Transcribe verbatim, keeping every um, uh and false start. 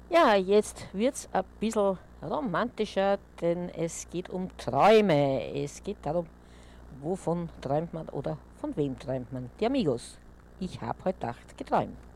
Ja, jetzt wird's ein bisschen romantischer, denn es geht um Träume. Es geht darum, wovon träumt man oder von wem träumt man. Die Amigos. Ich habe heute Nacht geträumt.